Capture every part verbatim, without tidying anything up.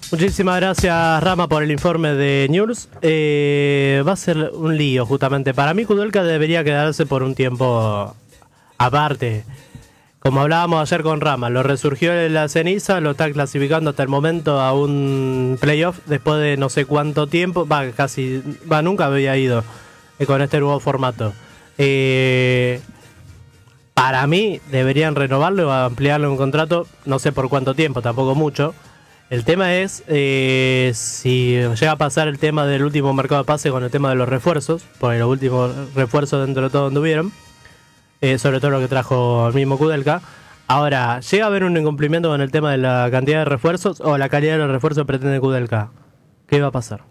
Muchísimas gracias, Rama, por el informe de Newell's. Eh, va a ser un lío, justamente. Para mí, Kudelka debería quedarse por un tiempo aparte. Como hablábamos ayer con Rama, lo resurgió de la ceniza, lo está clasificando hasta el momento a un playoff después de no sé cuánto tiempo. Va, casi, va, nunca había ido eh, con este nuevo formato. Eh, para mí, deberían renovarlo o ampliarlo un contrato, no sé por cuánto tiempo, tampoco mucho. El tema es eh, si llega a pasar el tema del último mercado de pase con el tema de los refuerzos, porque los últimos refuerzos dentro de todo anduvieron, eh, sobre todo lo que trajo el mismo Kudelka. Ahora, ¿llega a haber un incumplimiento con el tema de la cantidad de refuerzos o la calidad de los refuerzos que pretende Kudelka? ¿Qué va a pasar?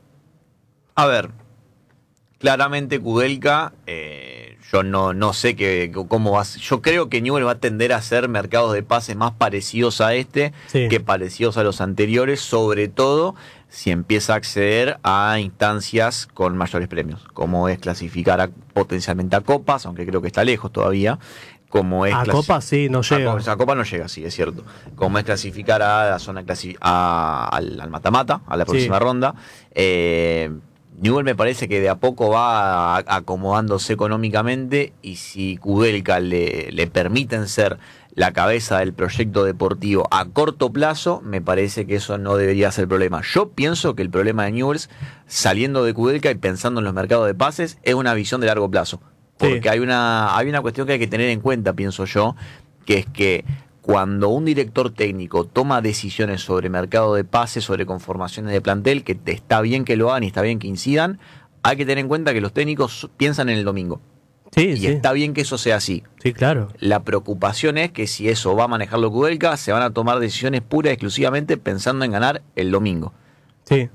A ver, claramente Kudelka, eh, yo no, no sé que, cómo va a ser. Yo creo que Newell's va a tender a hacer mercados de pases más parecidos a este sí. que parecidos a los anteriores, sobre todo si empieza a acceder a instancias con mayores premios, como es clasificar a, potencialmente a copas, aunque creo que está lejos todavía. Como es a clasi- Copa sí, no llega. A, a Copa no llega, sí, es cierto. Como es clasificar a la zona clasi- a, al, al mata-mata, a la próxima sí. ronda. Eh, Newell's me parece que de a poco va a, acomodándose económicamente, y si Kudelka le, le permiten ser la cabeza del proyecto deportivo a corto plazo, me parece que eso no debería ser el problema. Yo pienso que el problema de Newell's, saliendo de Kudelka y pensando en los mercados de pases, es una visión de largo plazo. Porque sí. hay una, hay una cuestión que hay que tener en cuenta, pienso yo, que es que cuando un director técnico toma decisiones sobre mercado de pases, sobre conformaciones de plantel, que está bien que lo hagan y está bien que incidan, hay que tener en cuenta que los técnicos piensan en el domingo. Sí, y sí. está bien que eso sea así. Sí, claro. La preocupación es que si eso va a manejarlo Kudelka, se van a tomar decisiones puras y exclusivamente pensando en ganar el domingo. Sí.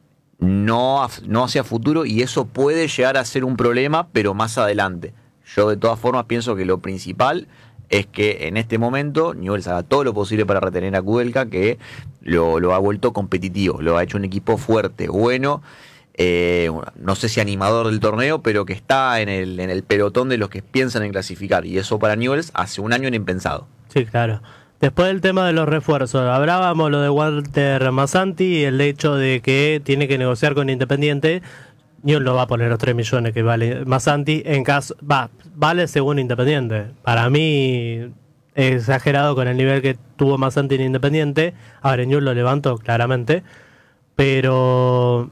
No, no hacia futuro, y eso puede llegar a ser un problema, pero más adelante. Yo de todas formas pienso que lo principal es que en este momento Newell's haga todo lo posible para retener a Kudelka, que lo, lo ha vuelto competitivo, lo ha hecho un equipo fuerte, bueno, eh, no sé si animador del torneo, pero que está en el, en el pelotón de los que piensan en clasificar, y eso para Newell's hace un año era impensado. Sí, claro. Después del tema de los refuerzos, hablábamos lo de Walter Mazzanti y el hecho de que tiene que negociar con Independiente. Newell's no va a poner los tres millones que vale Mazzanti en caso, va, vale según Independiente. Para mí es exagerado con el nivel que tuvo Mazzanti en Independiente. Ahora Newell's lo levantó claramente, pero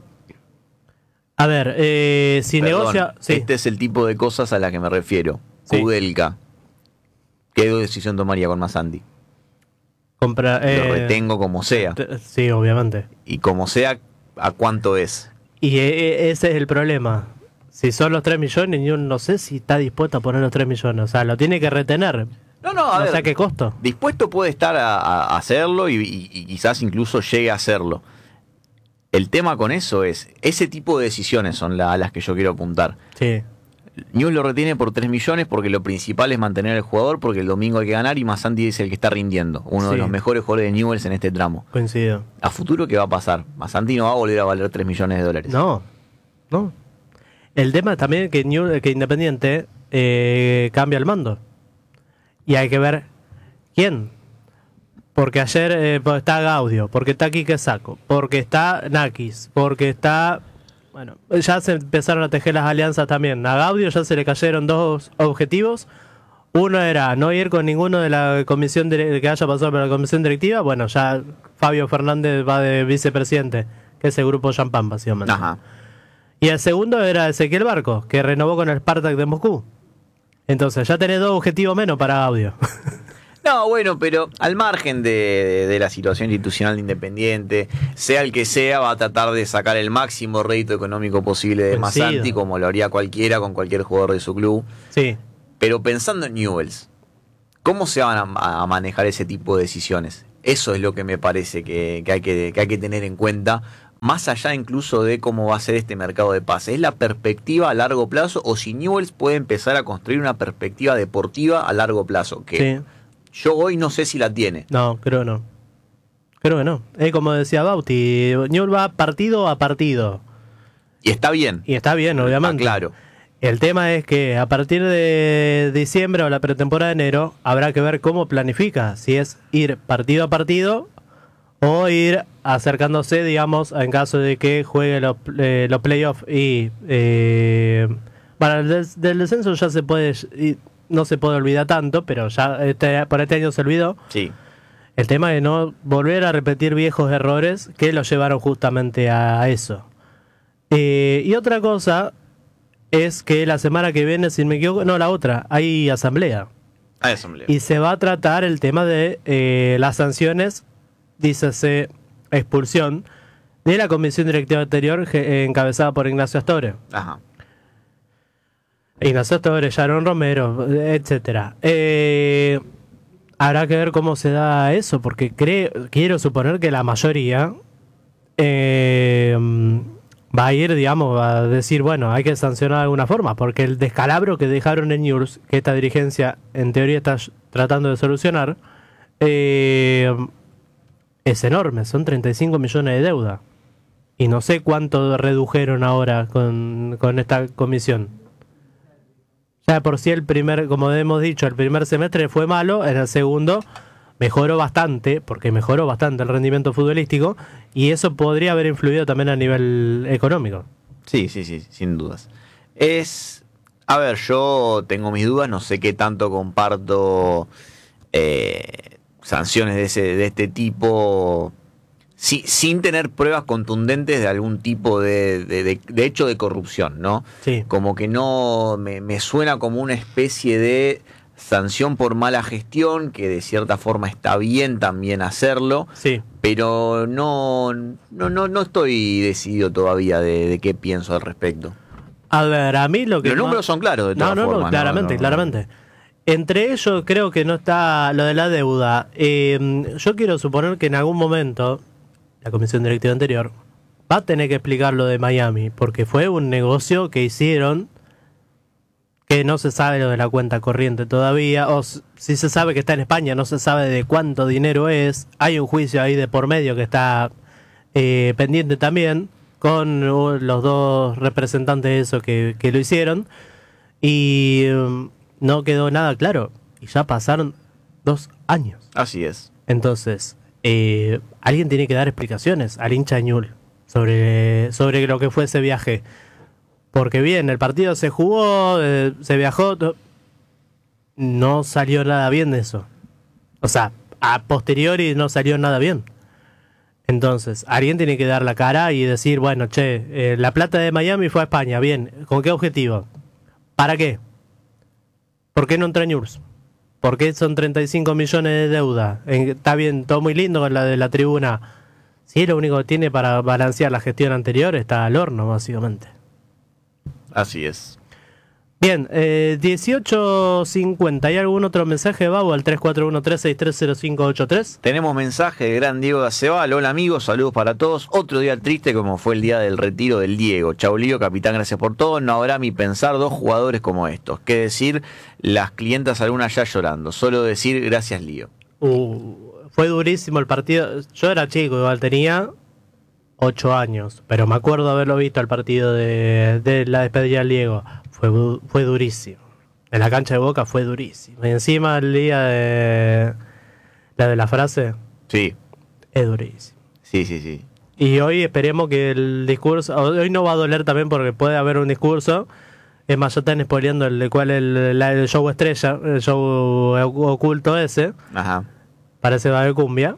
a ver, eh, si Perdón, negocia, sí. Este es el tipo de cosas a las que me refiero. Sí. Kudelka, ¿qué decisión tomaría con Mazzanti? Compra, eh, lo retengo como sea. Sí, obviamente. Y como sea, ¿a cuánto es? Y e- ese es el problema. Si son los tres millones, yo no sé si está dispuesto a poner los tres millones. O sea, lo tiene que retener. No, no, a no ver, sé a qué costo. Dispuesto puede estar a, a hacerlo y, y, y quizás incluso llegue a hacerlo. El tema con eso es, ese tipo de decisiones son la, las que yo quiero apuntar. Sí. Newell's lo retiene por tres millones porque lo principal es mantener al jugador, porque el domingo hay que ganar y Mazzanti es el que está rindiendo. Uno sí. de los mejores jugadores de Newell's en este tramo. Coincido. ¿A futuro qué va a pasar? Mazzanti no va a volver a valer tres millones de dólares. No, no. El tema también es que, New, que Independiente eh, cambia el mando. Y hay que ver quién. Porque ayer eh, está Gaudio, porque está Quique Sacco, porque está Nakis, porque está... Bueno, ya se empezaron a tejer las alianzas también. A Gaudio ya se le cayeron dos objetivos. Uno era no ir con ninguno de la comisión de, que haya pasado por la comisión directiva. Bueno, ya Fabio Fernández va de vicepresidente, que es el grupo Champán, básicamente. Ajá. Y el segundo era Ezequiel Barco, que renovó con el Spartak de Moscú. Entonces ya tenés dos objetivos menos para Gaudio. No, bueno, pero al margen de, de, de la situación institucional de Independiente, sea el que sea, va a tratar de sacar el máximo rédito económico posible de Mazzanti, como lo haría cualquiera con cualquier jugador de su club. Sí. Pero pensando en Newell's, ¿cómo se van a, a manejar ese tipo de decisiones? Eso es lo que me parece que, que, hay que, que hay que tener en cuenta, más allá incluso de cómo va a ser este mercado de pases. ¿Es la perspectiva a largo plazo o si Newell's puede empezar a construir una perspectiva deportiva a largo plazo? Que sí. Yo hoy no sé si la tiene. No, creo no. Creo que no. Es como decía Bauti, Newell's va partido a partido. Y está bien. Y está bien, obviamente. Ah, claro. El tema es que a partir de diciembre o la pretemporada de enero habrá que ver cómo planifica. Si es ir partido a partido o ir acercándose, digamos, en caso de que juegue los, eh, los playoffs y eh, para el des, del descenso ya se puede, y no se puede olvidar tanto, pero ya este, por este año se olvidó. Sí. El tema de no volver a repetir viejos errores que los llevaron justamente a eso. Eh, y otra cosa es que la semana que viene, si me equivoco, no, la otra, hay asamblea. Hay asamblea. Y se va a tratar el tema de eh, las sanciones, dícese expulsión, de la comisión directiva anterior eh, encabezada por Ignacio Astore. Ajá. Ignacio Astore, Sharon Romero, etcétera. Eh, habrá que ver cómo se da eso, porque creo, quiero suponer que la mayoría eh, va a ir, digamos, a decir, bueno, hay que sancionar de alguna forma, porque el descalabro que dejaron en Newell's, que esta dirigencia en teoría está tratando de solucionar, eh, es enorme, son treinta y cinco millones de deuda. Y no sé cuánto redujeron ahora con, con esta comisión. Ya por sí el primer, como hemos dicho, el primer semestre fue malo, en el segundo mejoró bastante, porque mejoró bastante el rendimiento futbolístico, y eso podría haber influido también a nivel económico. Sí, sí, sí, sin dudas. Es, a ver, yo tengo mis dudas, no sé qué tanto comparto eh, sanciones de ese, de este tipo, sí, sin tener pruebas contundentes de algún tipo de, de, de, de hecho de corrupción, ¿no? Sí. Como que no me, me suena como una especie de sanción por mala gestión, que de cierta forma está bien también hacerlo, Sí. pero no, no, no, no estoy decidido todavía de, de qué pienso al respecto. A ver, a mí lo que... Los más... números son claros de todas no, no, formas. No, claramente, no, no, claramente. Entre ellos creo que no está lo de la deuda. Eh, yo quiero suponer que en algún momento la comisión directiva anterior va a tener que explicar lo de Miami, porque fue un negocio que hicieron que no se sabe lo de la cuenta corriente todavía, o si se sabe que está en España, no se sabe de cuánto dinero es. Hay un juicio ahí de por medio que está eh, pendiente también, con uh, los dos representantes de eso que, que lo hicieron, y um, no quedó nada claro, y ya pasaron dos años. Así es. Entonces, eh, alguien tiene que dar explicaciones al hincha de Newell's sobre, sobre lo que fue ese viaje. Porque bien, el partido se jugó, eh, se viajó, no salió nada bien de eso. O sea, a posteriori no salió nada bien. Entonces, alguien tiene que dar la cara y decir, bueno, che, eh, la plata de Miami fue a España, bien, ¿con qué objetivo? ¿Para qué? ¿Por qué no entró en Newell's? ¿Por qué son treinta y cinco millones de deuda? En, está bien, todo muy lindo con la de la tribuna. Si lo único que tiene para balancear la gestión anterior está al horno, básicamente. Así es. Bien, eh, dieciocho cincuenta. ¿Hay algún otro mensaje, Bau, al tres cuatro uno tres seis tres cero cinco ocho tres? Tenemos mensaje de gran Diego de Acebal. Hola amigos, saludos para todos. Otro día triste como fue el día del retiro del Diego. Chau Lío, capitán, gracias por todo. No habrá mi pensar dos jugadores como estos. ¿Qué decir? Las clientas algunas ya llorando. Solo decir gracias Lío. Uh, fue durísimo el partido. Yo era chico, igual tenía ocho años, pero me acuerdo haberlo visto al partido de, de la despedida del Diego. Fue, fue durísimo. En la cancha de Boca fue durísimo. Y encima el día de la de la frase, Sí. es durísimo. Sí, sí, sí. Y hoy esperemos que el discurso, hoy no va a doler también porque puede haber un discurso. Es más, ya están spoileando el de cuál el, el show estrella, el show oculto ese. Ajá. Parece va a haber cumbia.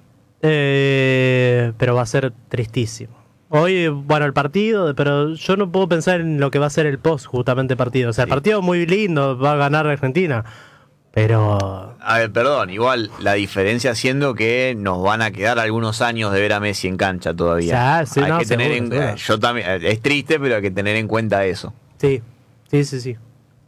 Eh, pero va a ser tristísimo. Hoy, bueno, el partido, pero yo no puedo pensar en lo que va a ser el post, justamente partido. O sea, Sí. el partido muy lindo, va a ganar Argentina. Pero... A ver, perdón, igual la diferencia siendo que nos van a quedar algunos años de ver a Messi en cancha todavía. Ya, sí, hay no, que tener seguro, en, seguro. yo también, es triste, pero hay que tener en cuenta eso. Sí, sí, sí, sí.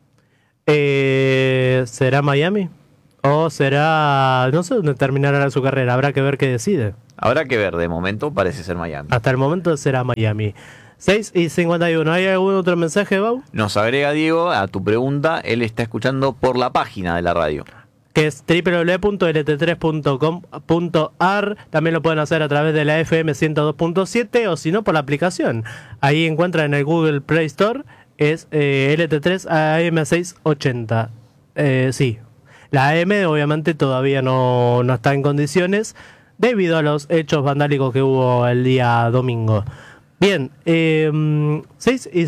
Eh, ¿Será Miami? ¿O será... no sé dónde terminará su carrera? Habrá que ver qué decide. Habrá que ver, de momento parece ser Miami. Hasta el momento será Miami. seis y cincuenta y uno. ¿Hay algún otro mensaje, Bau? Nos agrega Diego a tu pregunta, él está escuchando por la página de la radio. Que es doble u doble u doble u punto l t tres punto com punto a r. También lo pueden hacer a través de la F M ciento dos punto siete o si no por la aplicación. Ahí encuentran en el Google Play Store, es eh, L T tres A M seiscientos ochenta. Eh, sí, la A M obviamente todavía no, no está en condiciones debido a los hechos vandálicos que hubo el día domingo. Bien, eh, seis y